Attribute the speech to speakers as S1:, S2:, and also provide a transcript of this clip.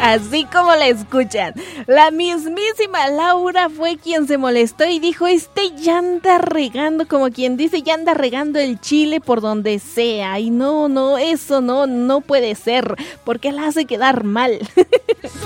S1: Así como la escuchan, la mismísima Laura fue quien se molestó y dijo, ya anda regando, como quien dice, ya anda regando el chile por donde sea. Y no, eso no puede ser, porque la hace quedar mal.